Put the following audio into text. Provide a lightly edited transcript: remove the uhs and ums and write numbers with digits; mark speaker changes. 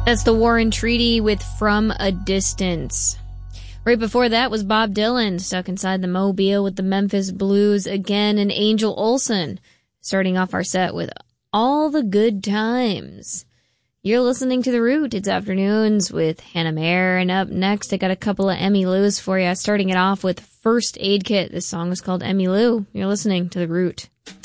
Speaker 1: That's the War and Treaty with From a Distance. Right before that was Bob Dylan, Stuck Inside the Mobile with the Memphis Blues again, and Angel Olsen, starting off our set with All the Good Times. You're listening to The Root. It's Afternoons with Hannah Mayer, and up next I got a couple of Emmyloos for you, starting it off with First Aid Kit. This song is called Emmylou. You're listening to The Root.